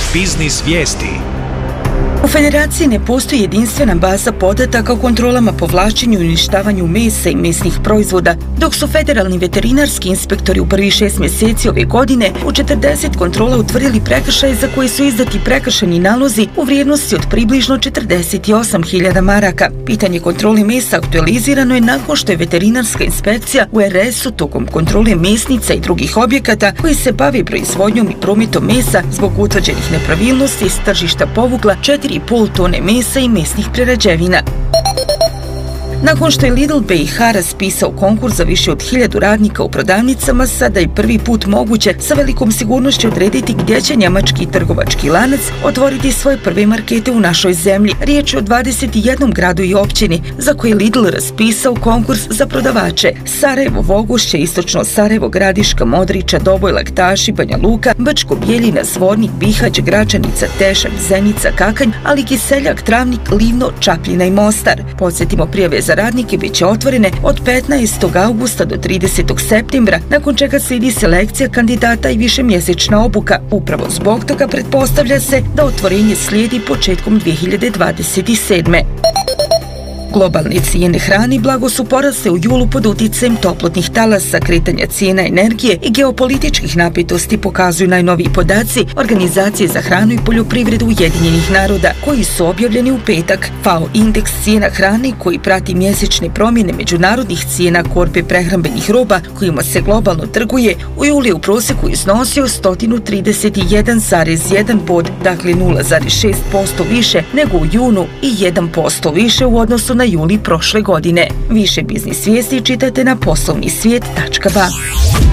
Biznis vijesti. U Federaciji ne postoji jedinstvena baza podataka o kontrolama po vlačenju i uništavanju mesa i mesnih proizvoda, dok su federalni veterinarski inspektori u prvih 6 mjeseci ove godine u 40 kontrola utvrdili prekršaje za koje su izdati prekršajni nalozi u vrijednosti od približno 48.000 maraka. Pitanje kontrole mesa aktualizirano je nakon što je veterinarska inspekcija u RS-u tokom kontrole mesnica i drugih objekata koji se bave proizvodnjom i prometom mesa zbog utvrđenih nepravilnosti iz tržišta povukla 4,5 tone mesa i mesnih prerađevina. Nakon što je Lidl BiH raspisao konkurs za više od 1000 radnika u prodavnicama, sada je prvi put moguće sa velikom sigurnošću odrediti gdje će njemački trgovački lanac otvoriti svoje prve markete u našoj zemlji. Riječ je o 21 gradu i općini za koje je Lidl raspisao konkurs za prodavače. Sarajevo, Vogošće, Istočno Sarajevo, Gradiška, Modriča, Doboj, Laktaši, Banja Luka, Brčko, Bjeljina, Zvornik, Bihać, Gračanica, Tešak, Zenica, Kakanj, ali Kiseljak, Travnik, Livno, Čapljina i Mostar. Podsjetimo, prijave za radnike bit će otvorene od 15. augusta do 30. septembra, nakon čega slijedi selekcija kandidata i višemjesečna obuka. Upravo zbog toga pretpostavlja se da otvorenje slijedi početkom 2027. Globalne cijene hrane blago su porasle u julu pod utjecajem toplotnih talasa, kretanja cijena energije i geopolitičkih napetosti, pokazuju najnoviji podaci Organizacije za hranu i poljoprivredu Ujedinjenih naroda, koji su objavljeni u petak. FAO indeks cijena hrane, koji prati mjesečne promjene međunarodnih cijena korpe prehrambenih roba kojima se globalno trguje, u juli je u prosjeku iznosio 131,1 bod, dakle 0,6% više nego u junu i 1% više u odnosu na juli prošle godine. Više biznis vijesti čitajte na poslovnisvijet.ba.